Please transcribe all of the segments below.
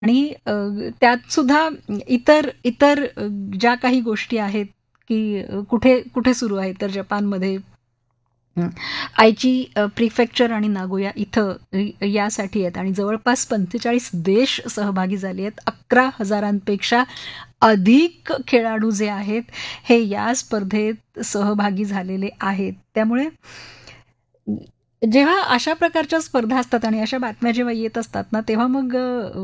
आणि त्यात सुद्धा इतर इतर ज्या काही गोष्टी आहेत, की कुठे कुठे सुरू आहे तर जपानमध्ये हं. आयची प्रिफेक्चर आणि नागोया इथं यासाठी आहेत आणि जवळपास 45 देश सहभागी झाले आहेत. 11,000पेक्षा अधिक खेळाडू जे आहेत, हे या स्पर्धेत सहभागी झालेले आहेत. त्यामुळे जेव्हा अशा प्रकारच्या स्पर्धा असतात आणि अशा बातम्या जेव्हा येत असतात ना, तेव्हा मग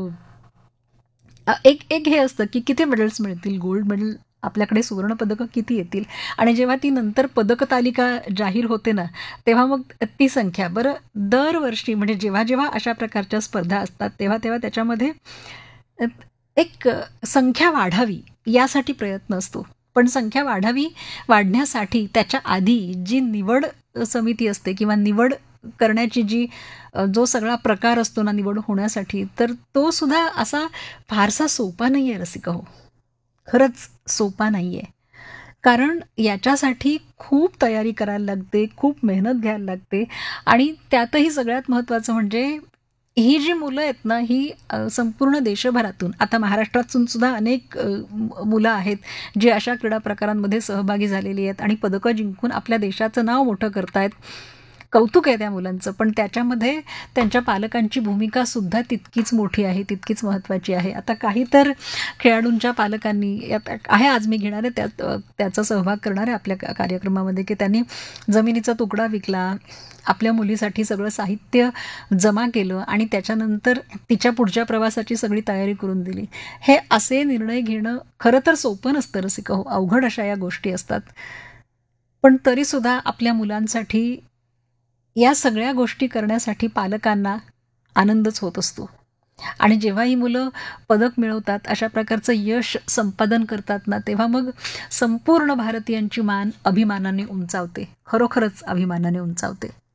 एक एक हे असतं की किती मेडल्स मिळतील, गोल्ड मेडल आपल्याकडे सुवर्ण पदकं किती येतील आणि जेव्हा ती नंतर पदक तालिका जाहीर होते ना, तेव्हा मग ती संख्या बरं दरवर्षी म्हणजे जेव्हा जेव्हा अशा प्रकारच्या स्पर्धा असतात तेव्हा तेव्हा त्याच्यामध्ये अ, एक संख्या वाढावी यासाठी प्रयत्न असतो. पण संख्या वाढण्यासाठी त्याच्या आधी जी निवड समिती असते किंवा निवड करण्याची जो सगळा प्रकार असतो ना निवड होण्यासाठी, तर तो सुद्धा असा फारसा सोपा नाहीये रसिका हो. खरंच सोपा नाहीये. कारण याच्यासाठी खूप तयारी करायला लागते, खूप मेहनत घ्यायला लागते आणि त्यातही सगळ्यात महत्त्वाचं म्हणजे ही जी मुलं आहेत ना, ही संपूर्ण देशभरातून आता महाराष्ट्रातून सुद्धा अनेक मुलं आहेत, जी अशा क्रीडा प्रकारांमध्ये सहभागी झालेली आहेत आणि पदकं जिंकून आपल्या देशाचं नाव मोठं करतायत. कौतुक आहे त्या मुलांचं, पण त्याच्यामध्ये त्यांच्या पालकांची भूमिका सुद्धा तितकीच मोठी आहे, तितकीच महत्त्वाची आहे. आता काही तर खेळाडूंच्या पालकांनी आहे आज मी घेणार आहे त्यात त्याचा सहभाग करणार आहे आपल्या कार्यक्रमामध्ये, की त्यांनी जमिनीचा तुकडा विकला, आपल्या मुलीसाठी सगळं साहित्य जमा केलं आणि त्याच्यानंतर तिच्या पुढच्या प्रवासाची सगळी तयारी करून दिली. हे असे निर्णय घेणं खरं तर सोपं नसतं रसिका हो, अवघड अशा या गोष्टी असतात. पण तरीसुद्धा आपल्या मुलांसाठी या सगळ्या गोष्टी करण्यासाठी पालकांना आनंदच होत असतो. आणि जेव्हा ही मुलं पदक मिळवतात, अशा प्रकारचं यश संपादन करतात ना, तेव्हा मग संपूर्ण भारतीयांची मान अभिमानाने उंचावते. खरोखरच अभिमानाने उंचावते.